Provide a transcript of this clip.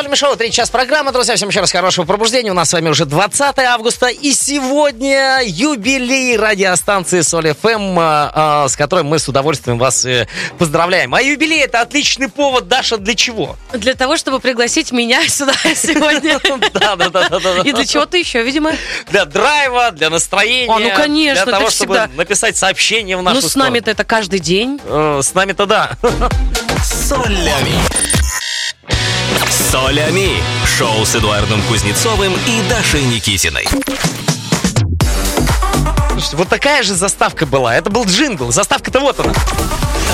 Солями Шоу, 3 час программы. Друзья, всем еще раз хорошего пробуждения. У нас с вами уже 20 августа. И сегодня юбилей радиостанции Соль ФМ, с которой мы с удовольствием вас поздравляем. А юбилей — это отличный повод, Даша, для чего? Для того, чтобы пригласить меня сюда сегодня. Да. И для чего-то еще, видимо. Для драйва, для настроения. Ну конечно, для того, это чтобы всегда написать сообщение в нашу Ну, с сторону. нами-то это каждый день. С нами-то да. Солями. Солями. Шоу с Эдуардом Кузнецовым и Дашей Никитиной. Слушайте, вот такая же заставка была. Это был джингл. Заставка-то вот она.